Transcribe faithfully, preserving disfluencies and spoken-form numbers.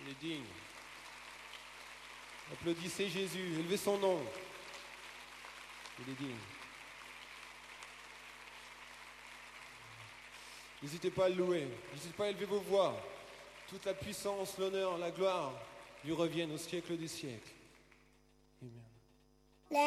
Il est digne. Applaudissez Jésus, élevez son nom. Il est digne. N'hésitez pas à le louer, n'hésitez pas à élever vos voix. Toute la puissance, l'honneur, la gloire lui reviennent au siècle des siècles. Amen.